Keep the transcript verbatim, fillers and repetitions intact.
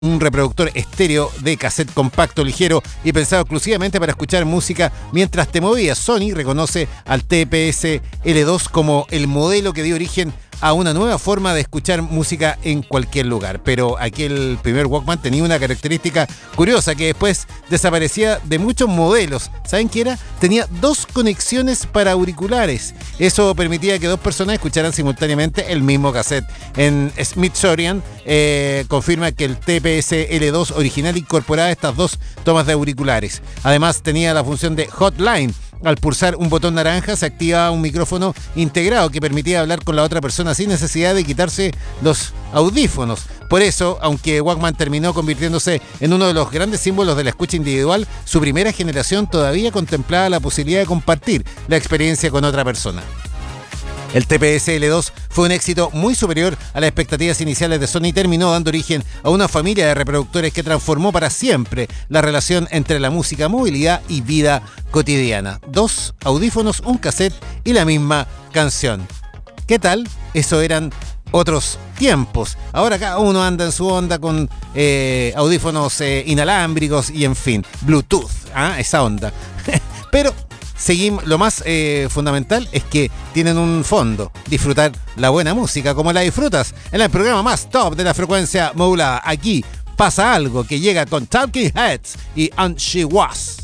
un reproductor estéreo de cassette compacto ligero y pensado exclusivamente para escuchar música mientras te movías. Sony reconoce al T P S L dos como el modelo que dio origen a una nueva forma de escuchar música en cualquier lugar. Pero aquel primer Walkman tenía una característica curiosa que después desaparecía de muchos modelos. ¿Saben qué era? Tenía dos conexiones para auriculares. Eso permitía que dos personas escucharan simultáneamente el mismo cassette. En Smithsonian eh, confirma que el T P S L dos original incorporaba estas dos tomas de auriculares. Además tenía la función de hotline. Al pulsar un botón naranja se activaba un micrófono integrado que permitía hablar con la otra persona sin necesidad de quitarse los audífonos. Por eso, aunque Walkman terminó convirtiéndose en uno de los grandes símbolos de la escucha individual, su primera generación todavía contemplaba la posibilidad de compartir la experiencia con otra persona. El T P S L dos fue un éxito muy superior a las expectativas iniciales de Sony y terminó dando origen a una familia de reproductores que transformó para siempre la relación entre la música, movilidad y vida cotidiana. Dos audífonos, un cassette y la misma canción. ¿Qué tal? Eso eran otros tiempos. Ahora cada uno anda en su onda con eh, audífonos eh, inalámbricos y en fin, Bluetooth, ¿ah? Esa onda. Pero seguimos, lo más eh, fundamental es que tienen un fondo, disfrutar la buena música como la disfrutas en el programa más top de la frecuencia modulada. Aquí pasa algo que llega con Talking Heads y And She Was.